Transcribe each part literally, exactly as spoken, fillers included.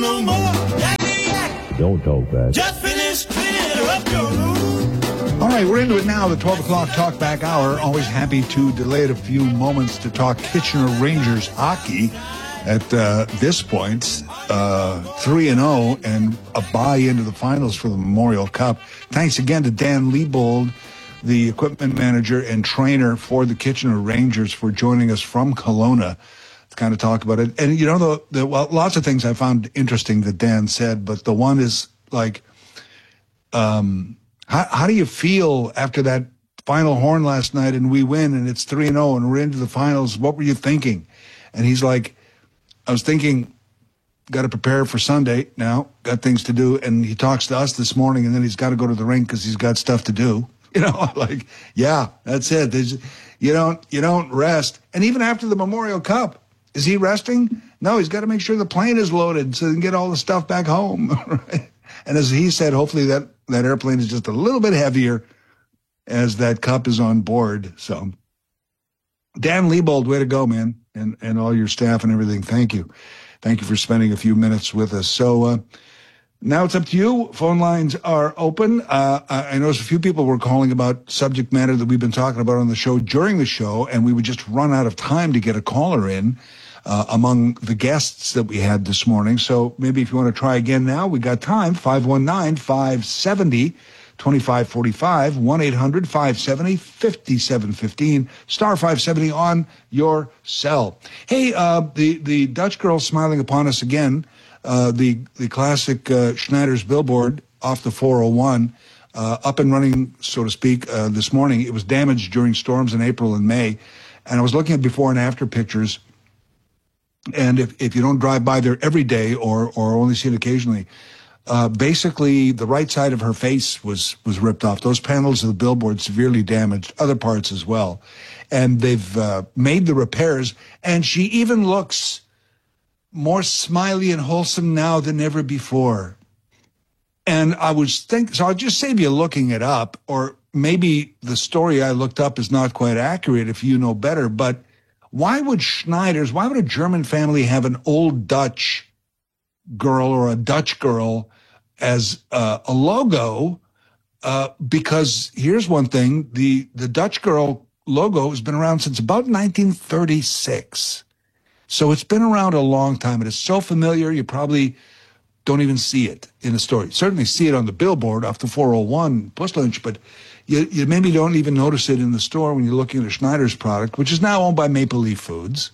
no more. Yakety yak. Don't talk back. Just finished cleaning up your room. All right, we're into it now, the twelve o'clock Talk Back Hour. Always happy to delay it a few moments to talk Kitchener Rangers hockey. At uh, this point, uh, three and oh and a bye into the finals for the Memorial Cup. Thanks again to Dan Liebold, the equipment manager and trainer for the Kitchener Rangers, for joining us from Kelowna to kind of talk about it. And, you know, the, the well, lots of things I found interesting that Dan said, but the one is like, um, how, how do you feel after that final horn last night and we win and it's three and oh and we're into the finals? What were you thinking? And he's like, I was thinking, got to prepare for Sunday now, got things to do. And he talks to us this morning, and then he's got to go to the rink because he's got stuff to do. You know, like, yeah, that's it. There's, you don't, you don't rest. And even after the Memorial Cup, is he resting? No, he's got to make sure the plane is loaded so he can get all the stuff back home. Right? And as he said, hopefully that, that airplane is just a little bit heavier as that cup is on board. So, Dan Liebold, way to go, man. And, and all your staff and everything. Thank you. Thank you for spending a few minutes with us. So uh, now it's up to you. Phone lines are open. Uh, I noticed a few people were calling about subject matter that we've been talking about on the show during the show, and we would just run out of time to get a caller in uh, among the guests that we had this morning. So maybe if you want to try again now, we got time. five one nine, five seven zero, two five four five, one eight hundred, five seven zero, five seven one five, star five seventy on your cell. Hey, uh, the, the Dutch girl smiling upon us again, uh, the, the classic uh, Schneider's billboard off the four oh one, uh, up and running, so to speak, uh, this morning. It was damaged during storms in April and May, and I was looking at before and after pictures, and if, if you don't drive by there every day or, or only see it occasionally, Uh, basically, the right side of her face was, was ripped off. Those panels of the billboard severely damaged, other parts as well. And they've uh, made the repairs, and she even looks more smiley and wholesome now than ever before. And I was thinking, so I'll just save you looking it up, or maybe the story I looked up is not quite accurate if you know better, but why would Schneider's, why would a German family have an old Dutch girl or a Dutch girl as uh, a logo? Uh, because here's one thing, the, the Dutch girl logo has been around since about nineteen thirty-six. So it's been around a long time. It is so familiar, you probably don't even see it in the story. Certainly see it on the billboard off the four oh one Bushlinch, but you, you maybe don't even notice it in the store when you're looking at a Schneider's product, which is now owned by Maple Leaf Foods.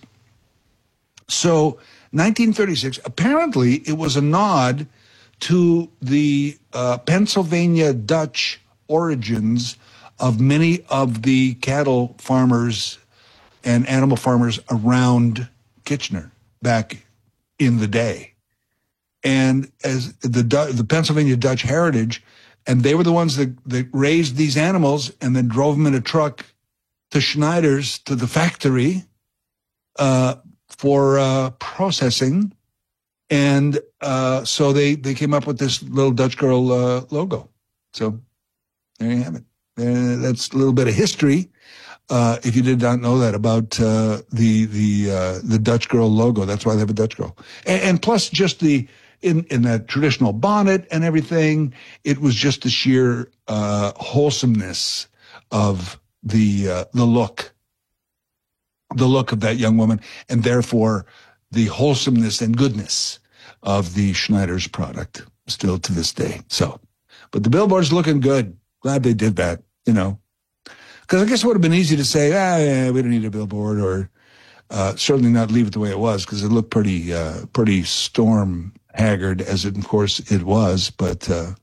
So nineteen thirty-six, apparently it was a nod to the uh, Pennsylvania Dutch origins of many of the cattle farmers and animal farmers around Kitchener back in the day. And as the the Pennsylvania Dutch heritage, and they were the ones that, that raised these animals and then drove them in a truck to Schneider's, to the factory, uh, for uh, processing. And uh, so they, they came up with this little Dutch girl uh, logo. So there you have it. Uh, that's a little bit of history, uh, if you did not know that, about uh, the the uh, the Dutch girl logo. That's why they have a Dutch girl. And, and plus just the, in, in that traditional bonnet and everything, it was just the sheer uh, wholesomeness of the uh, the look. the look of that young woman, and therefore the wholesomeness and goodness of the Schneider's product still to this day. So, but the billboard's looking good. Glad they did that, you know, because I guess it would have been easy to say, ah, yeah, we don't need a billboard, or uh, certainly not leave it the way it was, because it looked pretty, uh, pretty storm haggard, as it, of course it was. But uh,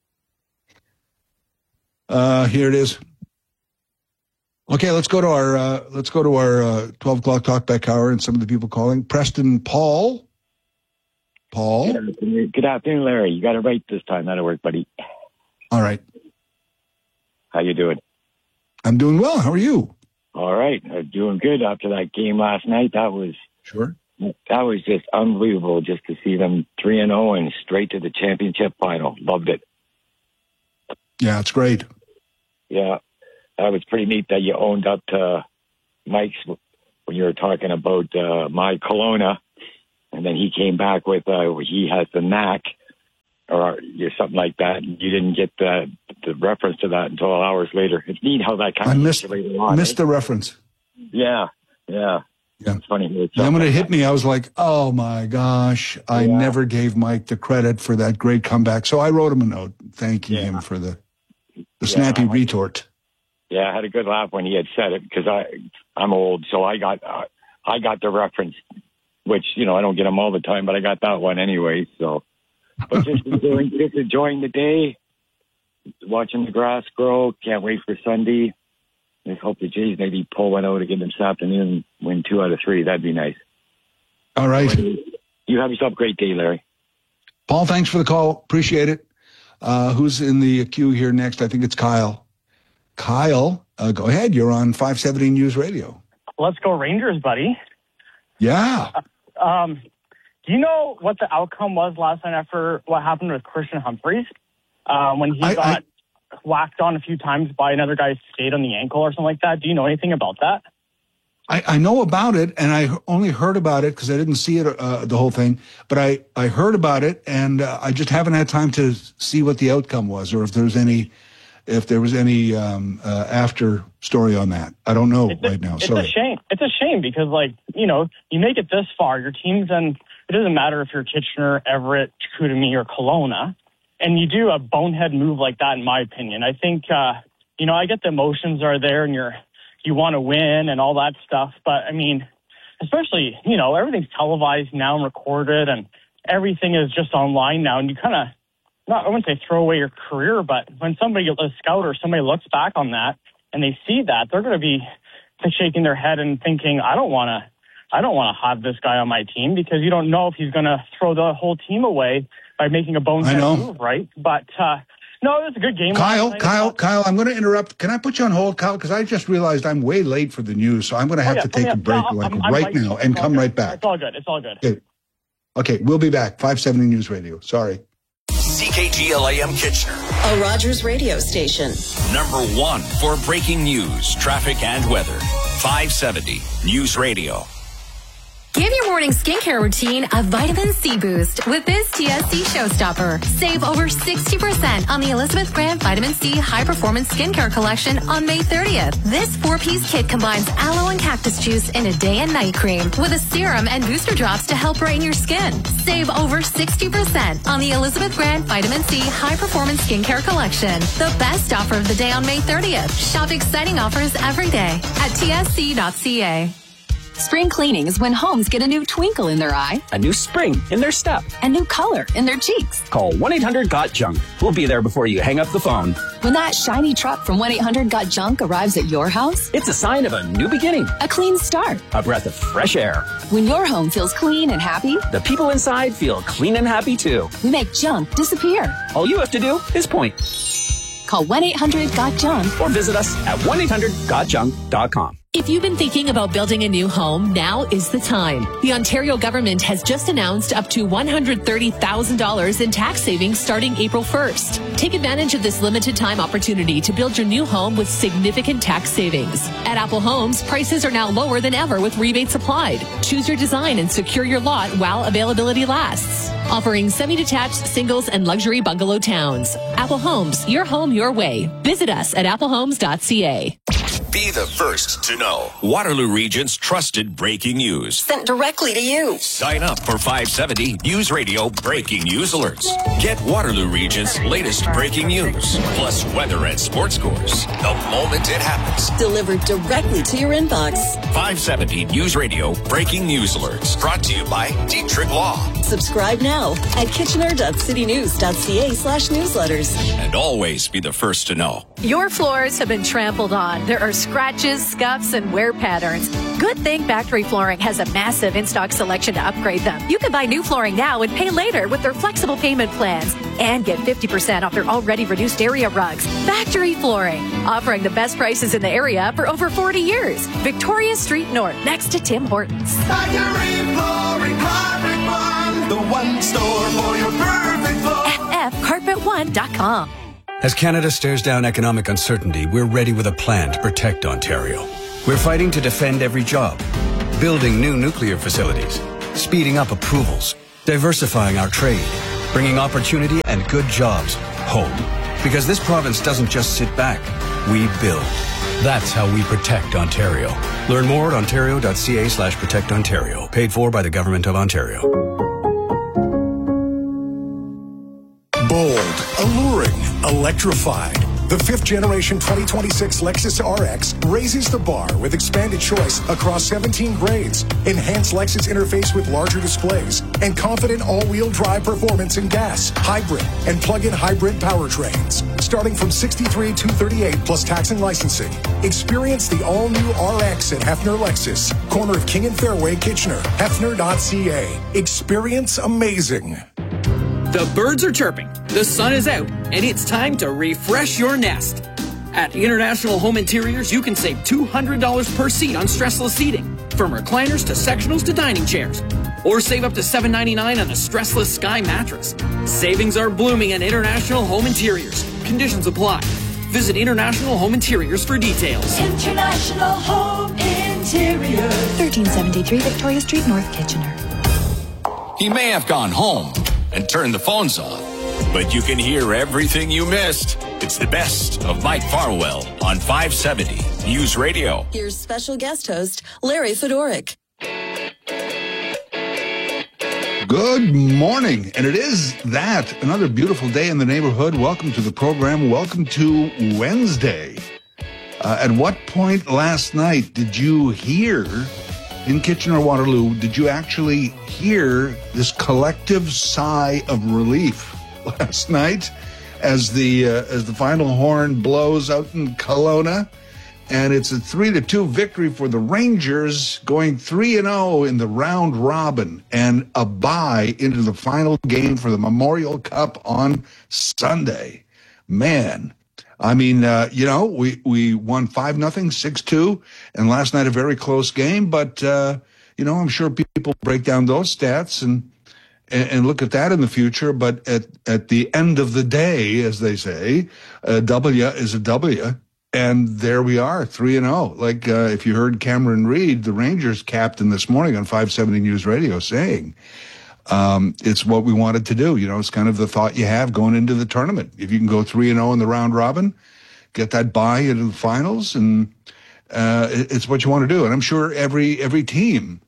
uh, here it is. Okay, let's go to our uh, let's go to our uh, twelve o'clock talkback hour and some of the people calling. Preston Paul. Paul. Good afternoon, Good afternoon, Larry. You got it right this time. That'll work, buddy. All right. How you doing? I'm doing well. How are you? All right. I'm doing good after that game last night. That was sure. That was just unbelievable, just to see them three and zero and straight to the championship final. Loved it. Yeah, it's great. Yeah. That was pretty neat that you owned up to Mike's when you were talking about uh, my Kelowna. and then he came back with uh, he has the knack or something like that. You didn't get the the reference to that until hours later. It's neat how that kind I of missed, later on, missed right? the reference. Yeah, yeah. Yeah. It's funny. It's Then when it hit me, I was like, oh my gosh, I Yeah. never gave Mike the credit for that great comeback. So I wrote him a note thanking Yeah. him for the, the snappy Yeah. retort. Yeah, I had a good laugh when he had said it because I I'm old, so I got uh, I got the reference, which you know I don't get them all the time, but I got that one anyway. So, but just enjoying, just enjoying the day, watching the grass grow. Can't wait for Sunday. Just hope the Jays maybe pull one out again this afternoon, win two out of three. That'd be nice. All right. You have yourself a great day, Larry. Paul, thanks for the call. Appreciate it. Uh, who's in the queue here next? I think it's Kyle. Kyle, uh, go ahead. You're on five seventy News Radio. Let's go Rangers, buddy. Yeah. Um, do you know what the outcome was last night after what happened with Christian Humphries? Um, when he I- got I- whacked on a few times by another guy's skate on the ankle or something like that. Do you know anything about that? I, I know about it, and I only heard about it because I didn't see it, uh, the whole thing. But I, I heard about it, and uh, I just haven't had time to see what the outcome was, or if there's any, if there was any um, uh, after story on that. I don't know It's a, right now. it's Sorry. a shame. It's a shame because, like, you know, you make it this far, your team's in, it doesn't matter if you're Kitchener, Everett, Chicoutimi, or Kelowna, and you do a bonehead move like that, in my opinion. I think, uh, you know, I get the emotions are there and you're, you want to win and all that stuff. But, I mean, especially, you know, everything's televised now and recorded and everything is just online now. And you kind of, not I wouldn't say throw away your career, but when somebody, a scout or somebody looks back on that and they see that, they're going to be shaking their head and thinking, I don't want to, I don't want to have this guy on my team because you don't know if he's going to throw the whole team away by making a bonehead I know. move, right? But, uh, no, it was a good game. Kyle, last night. Kyle, Kyle, I'm going to interrupt. Can I put you on hold, Kyle? Because I just realized I'm way late for the news, so I'm going to have Oh, yeah. to take Oh, yeah. a break No, like I'm- I'm right like- now and it's all come good. right back. It's all good. It's all good. Okay. Okay, we'll be back. five seventy News Radio. Sorry. C K G L A M Kitchener. A Rogers radio station. Number one for breaking news, traffic, and weather. five seventy News Radio. Give your morning skincare routine a vitamin C boost with this T S C showstopper. Save over sixty percent on the Elizabeth Grant Vitamin C High Performance Skincare Collection on May thirtieth. This four-piece kit combines aloe and cactus juice in a day and night cream with a serum and booster drops to help brighten your skin. Save over sixty percent on the Elizabeth Grant Vitamin C High Performance Skincare Collection. The best offer of the day on May thirtieth. Shop exciting offers every day at T S C dot C A. Spring cleaning is when homes get a new twinkle in their eye, a new spring in their step, a new color in their cheeks. Call one eight hundred got junk. We'll be there before you hang up the phone. When that shiny truck from one eight hundred got junk arrives at your house, it's a sign of a new beginning, a clean start, a breath of fresh air. When your home feels clean and happy, the people inside feel clean and happy too. We make junk disappear. All you have to do is point. Call one eight hundred got junk or visit us at one eight hundred got junk dot com. If you've been thinking about building a new home, now is the time. The Ontario government has just announced up to one hundred thirty thousand dollars in tax savings starting April first. Take advantage of this limited time opportunity to build your new home with significant tax savings. At Apple Homes, prices are now lower than ever with rebates applied. Choose your design and secure your lot while availability lasts. Offering semi-detached, singles, and luxury bungalow towns. Apple Homes, your home your way. Visit us at apple homes dot c a. Be the first to know Waterloo Region's trusted breaking news. Sent directly to you. Sign up for five seventy News Radio breaking news alerts. Get Waterloo Region's latest breaking news, plus weather and sports scores the moment it happens. Delivered directly to your inbox. five seventy News Radio breaking news alerts. Brought to you by Dietrich Law. Subscribe now at kitchener dot city news dot c a slash newsletters. And always be the first to know. Your floors have been trampled on. There are scratches, scuffs, and wear patterns. Good thing Factory Flooring has a massive in-stock selection to upgrade them. You can buy new flooring now and pay later with their flexible payment plans and get fifty percent off their already reduced area rugs. Factory Flooring, offering the best prices in the area for over forty years. Victoria Street North, next to Tim Hortons. Factory Flooring, Carpet One, the one store for your perfect floor. F F carpet one dot com. As Canada stares down economic uncertainty, we're ready with a plan to protect Ontario. We're fighting to defend every job, building new nuclear facilities, speeding up approvals, diversifying our trade, bringing opportunity and good jobs home. Because this province doesn't just sit back, we build. That's how we protect Ontario. Learn more at ontario.ca slash protect Ontario. Paid for by the Government of Ontario. Bold, alluring, electrified. The fifth generation twenty twenty-six Lexus R X raises the bar with expanded choice across seventeen grades, enhanced Lexus interface with larger displays, and confident all-wheel drive performance in gas, hybrid, and plug-in hybrid powertrains. Starting from sixty-three thousand two hundred thirty-eight dollars plus tax and licensing. Experience the all-new R X at Hefner Lexus, corner of King and Fairway, Kitchener. Hefner dot C A. Experience amazing. The birds are chirping, the sun is out, and it's time to refresh your nest. At International Home Interiors, you can save two hundred dollars per seat on stressless seating, from recliners to sectionals to dining chairs. Or save up to seven ninety-nine on a stressless Sky mattress. Savings are blooming at International Home Interiors. Conditions apply. Visit International Home Interiors for details. International Home Interiors. thirteen seventy-three Victoria Street, North Kitchener. He may have gone home and turned the phones off, but you can hear everything you missed. It's the best of Mike Farwell on five seventy News Radio. Here's special guest host, Larry Fedoruk. Good morning, and it is that, another beautiful day in the neighborhood. Welcome to the program. Welcome to Wednesday. Uh, at what point last night did you hear, in Kitchener-Waterloo, did you actually hear this collective sigh of relief last night as the uh, as the final horn blows out in Kelowna? And it's a three to two victory for the Rangers, going three and oh in the round robin, and a bye into the final game for the Memorial Cup on Sunday. Man, I mean, uh, you know, we, we won five nothing, six two, and last night a very close game. But, uh, you know, I'm sure people break down those stats and, and, and look at that in the future. But at, at the end of the day, as they say, a W is a W. And there we are, three and oh. Like, uh, if you heard Cameron Reid, the Rangers captain this morning on five seventy News Radio saying, um, it's what we wanted to do. You know, it's kind of the thought you have going into the tournament. If you can go three and oh in the round robin, get that bye into the finals, and, uh, it's what you want to do. And I'm sure every, every team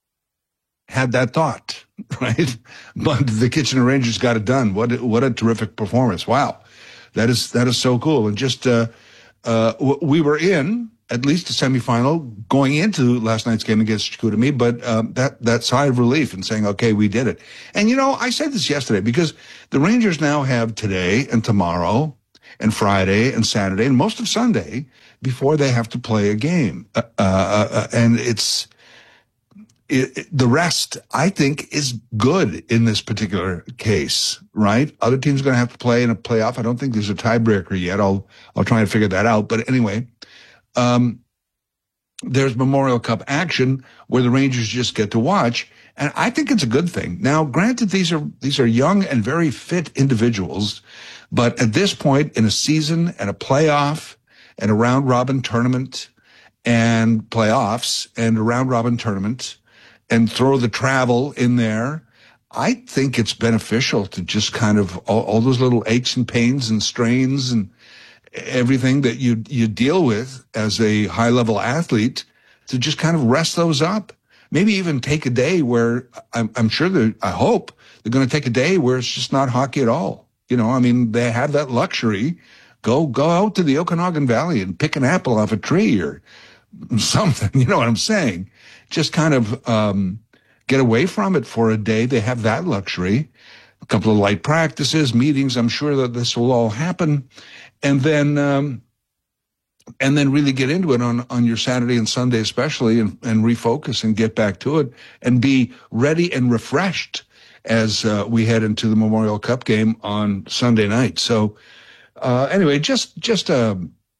had that thought, right? But the Kitchener Rangers got it done. What, what a terrific performance. Wow. That is, that is so cool. And just, uh, Uh, we were in at least a semifinal going into last night's game against Chicoutimi, but um, that that sigh of relief and saying, okay, we did it. And, you know, I said this yesterday because the Rangers now have today and tomorrow and Friday and Saturday and most of Sunday before they have to play a game. Uh, uh, and it's it, it, the rest, I think, is good in this particular case, right? Other teams are going to have to play in a playoff. I don't think there's a tiebreaker yet. I'll I'll try and figure that out. But anyway, um, there's Memorial Cup action where the Rangers just get to watch, and I think it's a good thing. Now, granted, these are these are young and very fit individuals, but at this point in a season and a playoff and a round robin tournament and playoffs and a round robin tournament, and throw the travel in there, I think it's beneficial to just kind of all, all those little aches and pains and strains and everything that you you deal with as a high-level athlete, to just kind of rest those up. Maybe even take a day where I'm, I'm sure that I hope they're going to take a day where it's just not hockey at all. You know, I mean, they have that luxury. Go go out to the Okanagan Valley and pick an apple off a tree or something. You know what I'm saying? Just kind of um, get away from it for a day. They have that luxury. A couple of light practices, meetings. I'm sure that this will all happen, and then um, and then really get into it on on your Saturday and Sunday, especially, and, and refocus and get back to it and be ready and refreshed as uh, we head into the Memorial Cup game on Sunday night. So uh, anyway, just just a.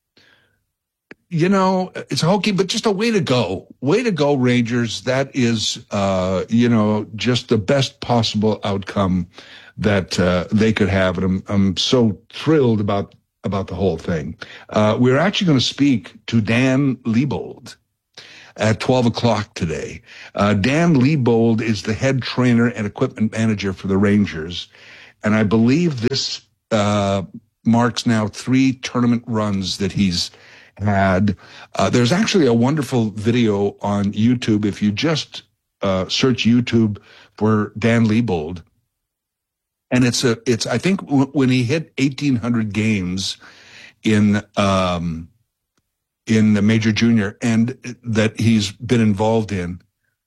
You know, it's hokey, but just a way to go. Way to go, Rangers. That is, uh, you know, just the best possible outcome that uh, they could have. And I'm, I'm so thrilled about, about the whole thing. Uh, we're actually going to speak to Dan Liebold. at twelve o'clock today. Uh, Dan Liebold is the head trainer and equipment manager for the Rangers. And I believe this uh, marks now three tournament runs that he's had. Uh, there's actually a wonderful video on YouTube. If you just uh, search YouTube for Dan Liebold, and it's a, it's, I think w- when he hit eighteen hundred games in, um, in the Major Junior and that he's been involved in,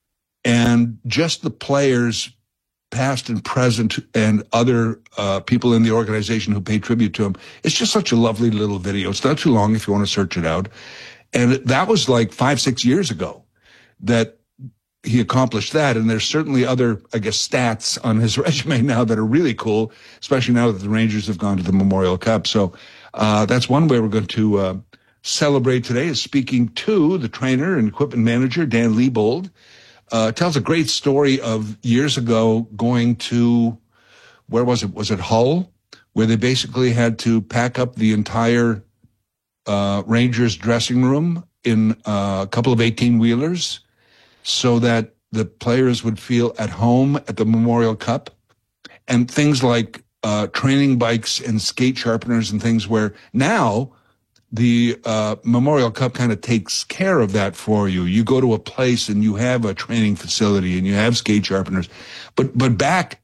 and just the players, past and present, and other uh, people in the organization who pay tribute to him. It's just such a lovely little video. It's not too long if you want to search it out. And that was like five, six years ago that he accomplished that. And there's certainly other, I guess, stats on his resume now that are really cool, especially now that the Rangers have gone to the Memorial Cup. So uh, that's one way we're going to uh, celebrate today, is speaking to the trainer and equipment manager, Dan Liebold. Uh, tells a great story of years ago going to, where was it? Was it Hull? Where they basically had to pack up the entire uh, Rangers dressing room in uh, a couple of eighteen-wheelers so that the players would feel at home at the Memorial Cup. And things like uh, training bikes and skate sharpeners and things where now the uh, Memorial Cup kind of takes care of that for you. You go to a place and you have a training facility and you have skate sharpeners. But but back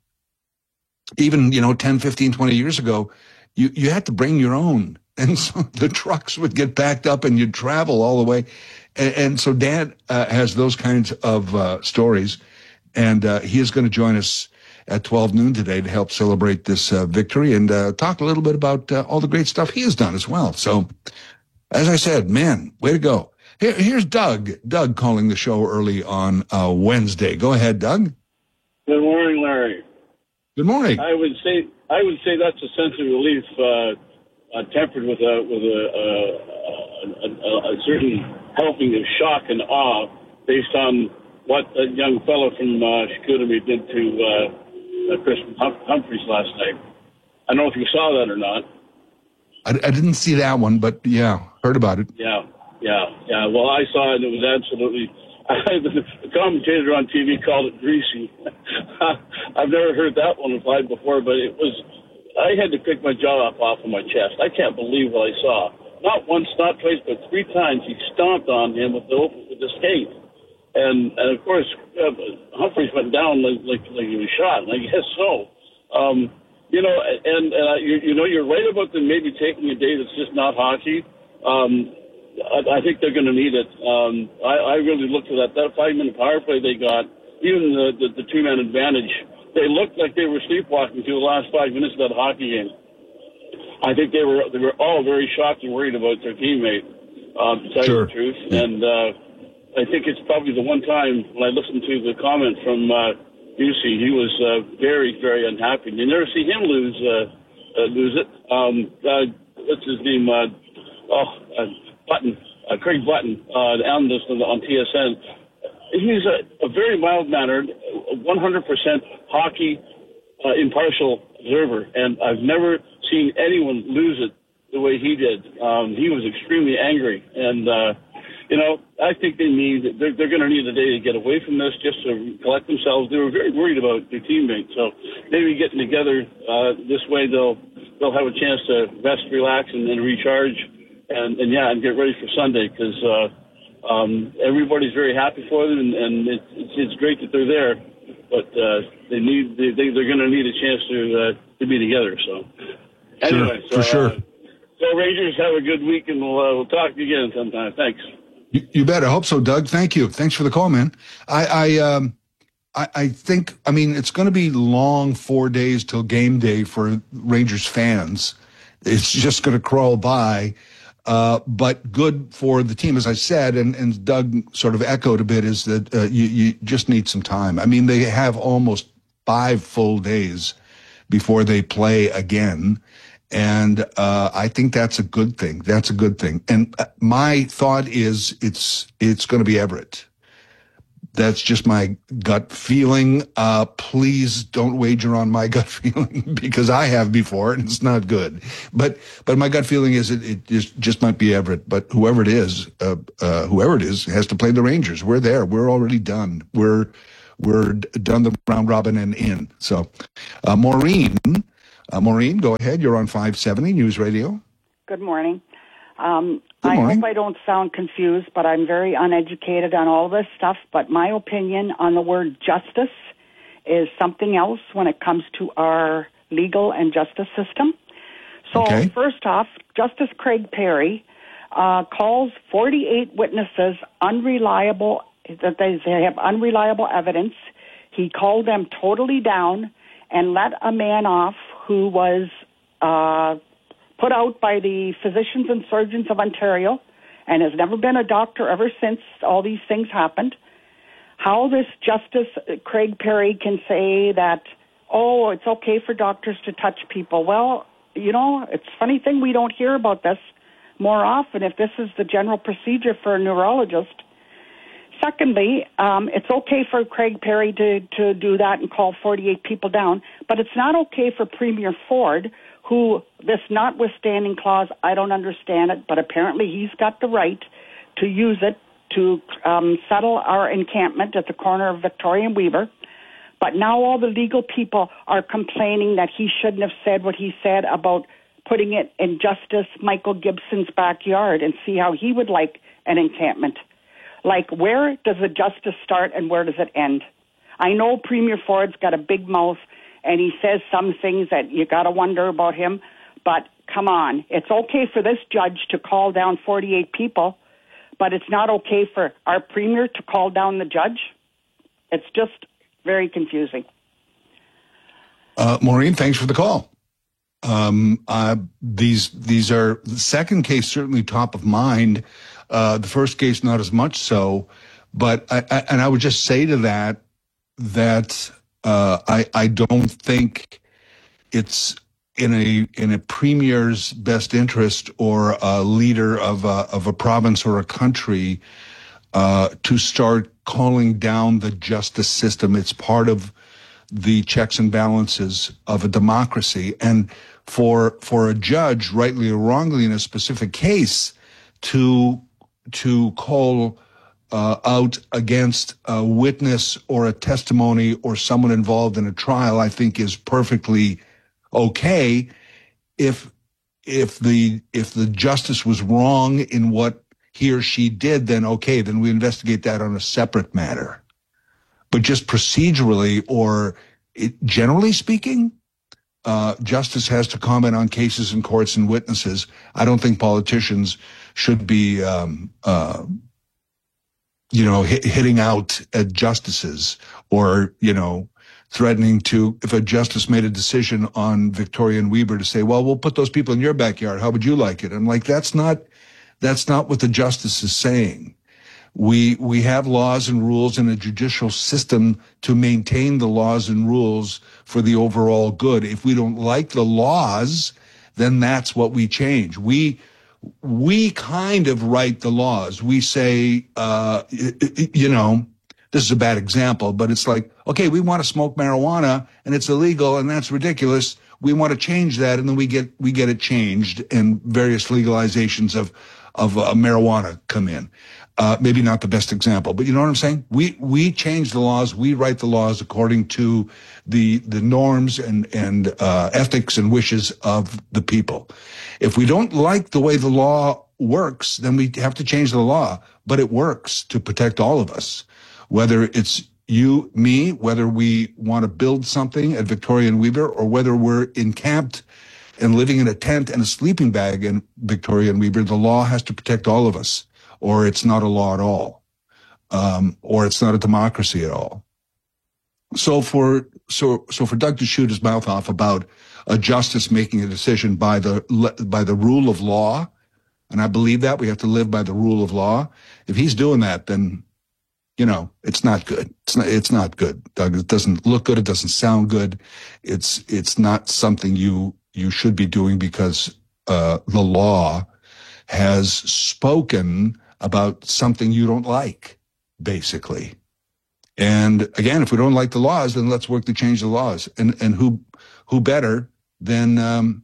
even, you know, ten, fifteen, twenty years ago, you, you had to bring your own. And so the trucks would get backed up and you'd travel all the way. And, and so Dan uh, has those kinds of uh, stories. And uh, he is going to join us at twelve noon today to help celebrate this uh, victory and uh, talk a little bit about uh, all the great stuff he has done as well. So, as I said, man, way to go. Here, here's Doug. Doug calling the show early on uh, Wednesday. Go ahead, Doug. Good morning, Larry. Good morning. I would say I would say that's a sense of relief, uh, uh, tempered with a with a, uh, a, a, a certain helping of shock and awe, based on what that young fellow from uh, Chicoutimi did to uh, uh, Chris hum- Humphreys last night. I don't know if you saw that or not. I, I didn't see that one, but yeah, heard about it. Yeah, yeah, yeah. Well, I saw it, and it was absolutely. The commentator on T V called it greasy. I've never heard that one applied before, but it was. I had to pick my jaw up off of my chest. I can't believe what I saw. Not once, not twice, but three times he stomped on him with the with the skate, and and of course uh, Humphreys went down like, like like he was shot. And I guess so. Um, you know, and uh, you, you know, you're right about them maybe taking a day that's just not hockey. Um, I, I think they're going to need it. Um, I, I really looked at that. That five-minute power play they got, even the, the, the two-man advantage, they looked like they were sleepwalking through the last five minutes of that hockey game. I think they were they were all very shocked and worried about their teammate, um, to tell sure. you the truth. And uh, I think it's probably the one time when I listened to the comment from uh, Busey, he was uh, very, very unhappy. You never see him lose uh, uh, lose it. Um, uh, what's his name? Uh, oh, uh, Button, uh, Craig Button, uh, the analyst on, on T S N. He's a, a very mild-mannered, one hundred percent hockey uh, impartial observer, and I've never seen anyone lose it the way he did. Um, he was extremely angry, and uh, you know, I think they need they're, they're going to need a day to get away from this, just to collect themselves. They were very worried about their teammates, so maybe getting together uh, this way, they'll they'll have a chance to rest, relax, and then recharge. And, and yeah, and get ready for Sunday, because uh, um, everybody's very happy for them, and, and it, it's, it's great that they're there. But uh, they need they, they they're going to need a chance to uh, to be together. So anyway, sure, so, for sure. Uh, so Rangers, have a good week, and we'll uh, we'll talk again sometime. Thanks. You, you bet. I hope so, Doug. Thank you. Thanks for the call, man. I I um I, I think I mean it's going to be long four days till game day for Rangers fans. It's just going to crawl by. Uh, but good for the team, as I said, and, and Doug sort of echoed a bit, is that uh, you, you just need some time. I mean, they have almost five full days before they play again, and uh, I think that's a good thing. That's a good thing. And my thought is it's it's going to be Everett. That's just my gut feeling. Uh, please don't wager on my gut feeling because I have before and it's not good. But but my gut feeling is it, it just, just might be Everett. But whoever it is, uh, uh, whoever it is, has to play the Rangers. We're there. We're already done. We're we're done the round robin and in. So, uh, Maureen, uh, Maureen, go ahead. You're on five seventy News Radio. Good morning. Um, Good I morning. hope I don't sound confused, but I'm very uneducated on all this stuff. But my opinion on the word justice is something else when it comes to our legal and justice system. So Okay. first off, Justice Craig Perry uh, calls forty-eight witnesses unreliable, that they, they have unreliable evidence. He called them totally down and let a man off who was uh, put out by the Physicians and Surgeons of Ontario and has never been a doctor ever since all these things happened. How this Justice Craig Perry can say that, oh, it's okay for doctors to touch people. Well, you know, it's a funny thing we don't hear about this more often if this is the general procedure for a neurologist. Secondly, um, it's okay for Craig Perry to, to do that and call forty-eight people down, but it's not okay for Premier Ford, who, this notwithstanding clause, I don't understand it, but apparently he's got the right to use it to um, settle our encampment at the corner of Victoria and Weaver. But now all the legal people are complaining that he shouldn't have said what he said about putting it in Justice Michael Gibson's backyard and see how he would like an encampment. Like, where does the justice start and where does it end? I know Premier Ford's got a big mouth and he says some things that you got to wonder about him, but come on. It's okay for this judge to call down forty-eight people, but it's not okay for our premier to call down the judge. It's just very confusing. Uh, Maureen, thanks for the call. Um, uh, these these are the second case certainly top of mind. Uh, the first case not as much so, but I, I, and I would just say to that that uh, I I don't think it's in a in a premier's best interest or a leader of a, of a province or a country uh, to start calling down the justice system. It's part of the checks and balances of a democracy, and for for a judge, rightly or wrongly, in a specific case, to to call uh, out against a witness or a testimony or someone involved in a trial, I think is perfectly okay. If if the if the justice was wrong in what he or she did, then okay, then we investigate that on a separate matter. But just procedurally or it, generally speaking, uh, justice has to comment on cases in courts and witnesses. I don't think politicians should be, um, uh, you know, hit, hitting out at justices or, you know, threatening to, if a justice made a decision on Victoria and Weber to say, well, we'll put those people in your backyard. How would you like it? I'm like, that's not, that's not what the justice is saying. We, we have laws and rules and a judicial system to maintain the laws and rules for the overall good. If we don't like the laws, then that's what we change. We, we kind of write the laws. We say, uh, you know, this is a bad example, but it's like, okay, we want to smoke marijuana and it's illegal and that's ridiculous. We want to change that, and then we get we get it changed, and various legalizations of of uh, marijuana come in. Uh, maybe not the best example, but you know what I'm saying? We we change the laws, we write the laws according to the the norms and and uh, ethics and wishes of the people. If we don't like the way the law works, then we have to change the law. But it works to protect all of us, whether it's you, me, whether we want to build something at Victoria and Weber, or whether we're encamped and living in a tent and a sleeping bag in Victoria and Weber. The law has to protect all of us, or it's not a law at all, um, or it's not a democracy at all. So for so so for Doug to shoot his mouth off about a justice making a decision by the by the rule of law, and I believe that we have to live by the rule of law. If he's doing that, then you know it's not good. It's not it's not good, Doug. It doesn't look good. It doesn't sound good. It's it's not something you you should be doing because uh, the law has spoken about something you don't like, basically. And again, if we don't like the laws, then let's work to change the laws. And and who who better than um,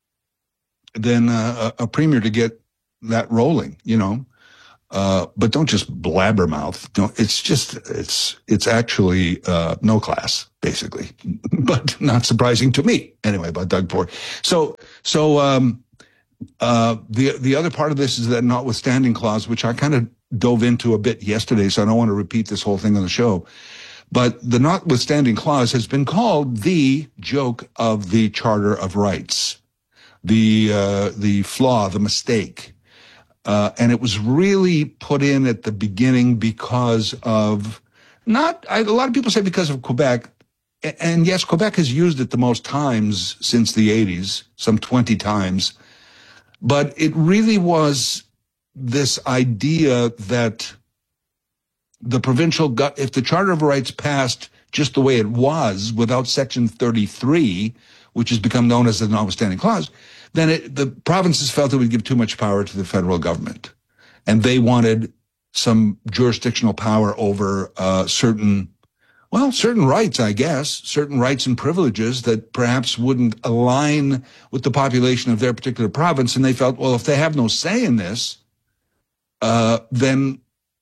than uh, a, a premier to get that rolling, you know? Uh, but don't just blabbermouth. Don't. It's just it's it's actually uh, no class, basically, but not surprising to me anyway. About Doug Ford. So so um, uh, the the other part of this is that notwithstanding clause, which I kind of dove into a bit yesterday, so I don't want to repeat this whole thing on the show. But the notwithstanding clause has been called the joke of the Charter of Rights, the uh, the flaw, the mistake. Uh, and it was really put in at the beginning because of not, I, a lot of people say because of Quebec. And yes, Quebec has used it the most times since the eighties, some twenty times. But it really was this idea that the provincial, got, if the Charter of Rights passed just the way it was without Section thirty-three, which has become known as the notwithstanding clause, then it, the provinces felt it would give too much power to the federal government. And they wanted some jurisdictional power over uh, certain, well, certain rights, I guess, certain rights and privileges that perhaps wouldn't align with the population of their particular province. And they felt, well, if they have no say in this, uh, then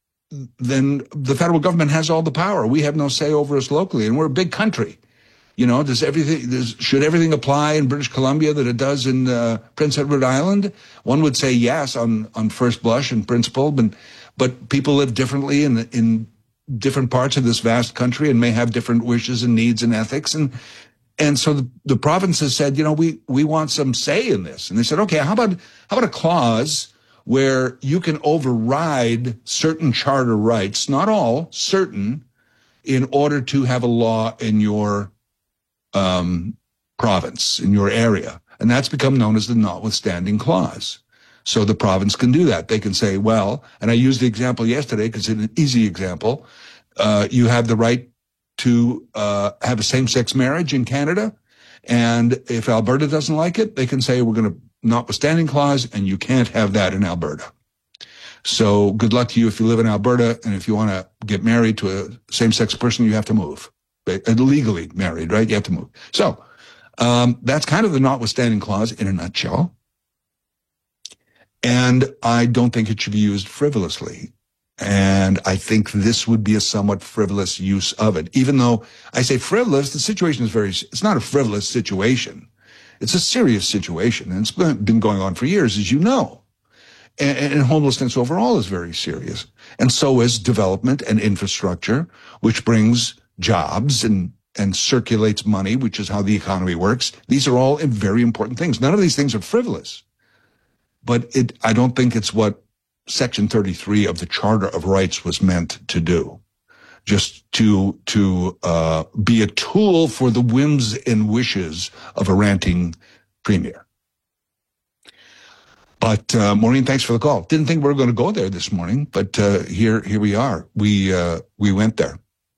then the federal government has all the power. We have no say over us locally, and we're a big country. You know, does everything, does, should everything apply in British Columbia that it does in uh, Prince Edward Island? One would say yes on, on first blush in principle, but, but people live differently in, in different parts of this vast country and may have different wishes and needs and ethics. And, and so the, the provinces said, you know, we, we want some say in this. And they said, okay, how about, how about a clause where you can override certain charter rights, not all, certain, in order to have a law in your Um, province, in your area. And that's become known as the notwithstanding clause. So the province can do that. They can say, well, and I used the example yesterday because it's an easy example. Uh, you have the right to uh, have a same-sex marriage in Canada. And if Alberta doesn't like it, they can say, we're going to notwithstanding clause, and you can't have that in Alberta. So good luck to you if you live in Alberta. And if you want to get married to a same-sex person, you have to move. Legally married, right? You have to move. So um, that's kind of the notwithstanding clause in a nutshell. And I don't think it should be used frivolously. And I think this would be a somewhat frivolous use of it. Even though I say frivolous, the situation is very, it's not a frivolous situation. It's a serious situation. And it's been going on for years, as you know. And, and homelessness overall is very serious. And so is development and infrastructure, which brings jobs and, and circulates money, which is how the economy works. These are all very important things. None of these things are frivolous. But it, I don't think it's what Section thirty-three of the Charter of Rights was meant to do. Just to, to, uh, be a tool for the whims and wishes of a ranting premier. But, uh, Maureen, thanks for the call. Didn't think we were going to go there this morning, but, uh, here, here we are. We, uh, we went there.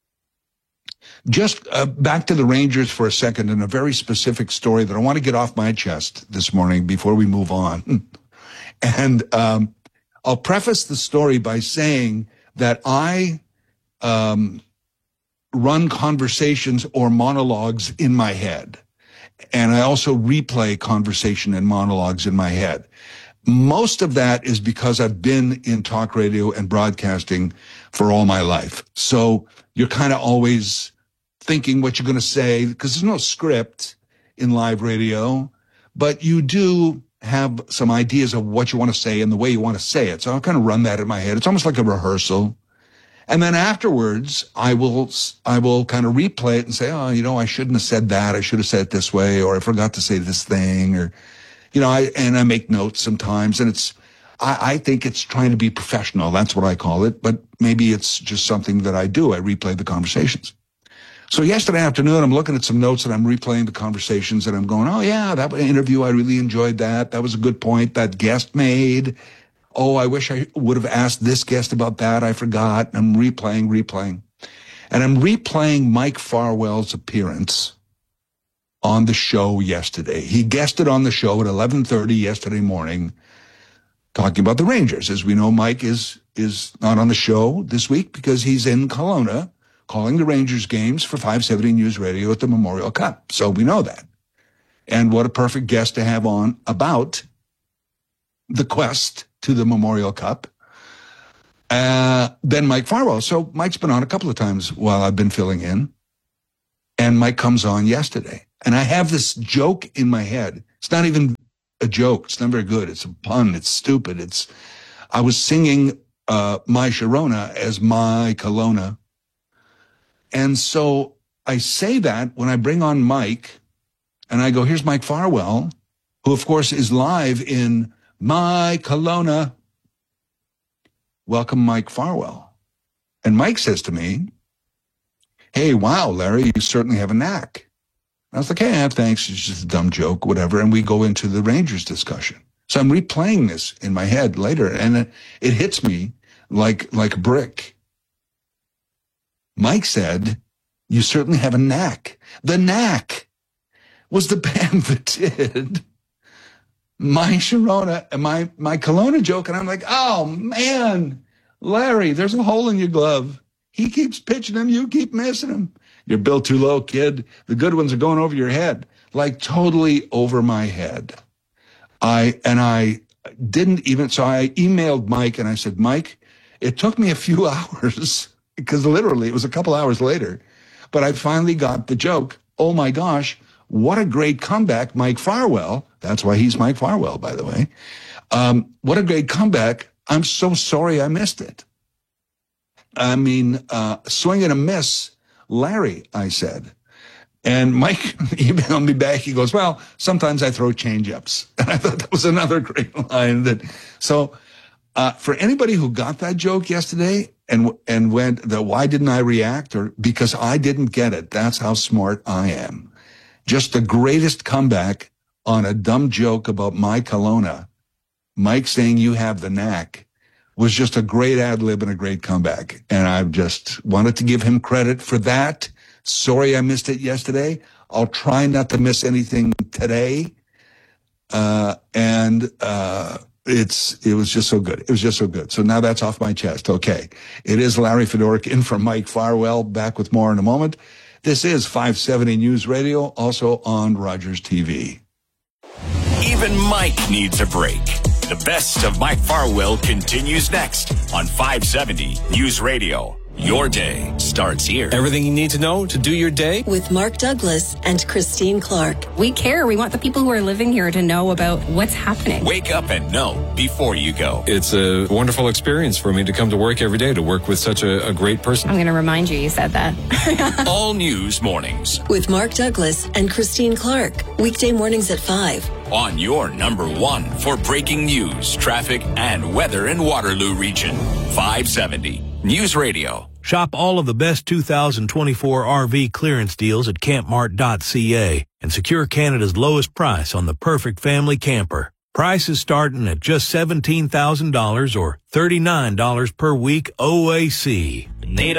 Just uh, back to the Rangers for a second and a very specific story that I want to get off my chest this morning before we move on. And um, I'll preface the story by saying that I um, run conversations or monologues in my head. And I also replay conversation and monologues in my head. Most of that is because I've been in talk radio and broadcasting for all my life. So you're kind of always thinking what you're going to say, because there's no script in live radio, but you do have some ideas of what you want to say and the way you want to say it. So I'll kind of run that in my head. It's almost like a rehearsal. And then afterwards, I will, I will kind of replay it and say, oh, you know, I shouldn't have said that. I should have said it this way, or I forgot to say this thing, or, you know, I, and I make notes sometimes, and it's, I, I think it's trying to be professional. That's what I call it. But maybe it's just something that I do. I replay the conversations. So yesterday afternoon, I'm looking at some notes and I'm replaying the conversations and I'm going, oh yeah, that interview, I really enjoyed that. That was a good point that guest made. Oh, I wish I would have asked this guest about that. I forgot. I'm replaying, replaying. And I'm replaying Mike Farwell's appearance on the show yesterday. He guested on the show at eleven thirty yesterday morning, talking about the Rangers. As we know, Mike is, is not on the show this week because he's in Kelowna calling the Rangers games for five seventy News Radio at the Memorial Cup. So we know that. And what a perfect guest to have on about the quest to the Memorial Cup. Uh, then Mike Farwell. So Mike's been on a couple of times while I've been filling in. And Mike comes on yesterday. And I have this joke in my head. It's not even a joke. It's not very good. It's a pun. It's stupid. It's, I was singing uh, My Sharona as My Kelowna. And so I say that when I bring on Mike, and I go, here's Mike Farwell, who, of course, is live in My Kelowna. Welcome, Mike Farwell. And Mike says to me, hey, wow, Larry, you certainly have a knack. I was like, hey, thanks. It's just a dumb joke, whatever. And we go into the Rangers discussion. So I'm replaying this in my head later, and it, it hits me like, like a brick. Mike said, you certainly have a knack. The Knack was the band that did My Sharona and my, my Kelowna joke. And I'm like, oh, man, Larry, there's a hole in your glove. He keeps pitching them. You keep missing them. You're built too low, kid. The good ones are going over your head, like totally over my head. I, and I didn't even, so I emailed Mike and I said, Mike, it took me a few hours because literally it was a couple hours later, but I finally got the joke. Oh my gosh, what a great comeback, Mike Farwell. That's why he's Mike Farwell, by the way. Um, what a great comeback. I'm so sorry I missed it. I mean, uh, swing and a miss, Larry, I said. And Mike emailed me back. He goes, well, sometimes I throw change-ups. And I thought that was another great line. That so uh, for anybody who got that joke yesterday and and went, the, why didn't I react? Or because I didn't get it. That's how smart I am. Just the greatest comeback on a dumb joke about My Kelowna. Mike saying you have the knack was just a great ad lib and a great comeback. And I just wanted to give him credit for that. Sorry I missed it yesterday. I'll try not to miss anything today. Uh, and, uh, it's, it was just so good. It was just so good. So now that's off my chest. Okay. It is Larry Fedoruk in for Mike Farwell. Back with more in a moment. This is five seventy News Radio, also on Rogers T V. Even Mike needs a break. The best of Mike Farwell continues next on five seventy News Radio. Your day starts here. Everything you need to know to do your day with Mark Douglas and Christine Clark. We care. We want the people who are living here to know about what's happening. Wake up and know before you go. It's a wonderful experience for me to come to work every day, to work with such a, a great person. I'm going to remind you, you said that. All news mornings with Mark Douglas and Christine Clark. Weekday mornings at five. On your number one for breaking news, traffic, and weather in Waterloo region. five seventy News Radio. Shop all of the best two thousand twenty-four R V clearance deals at campmart dot c a and secure Canada's lowest price on the perfect family camper. Prices starting at just seventeen thousand dollars or thirty-nine dollars per week O A C.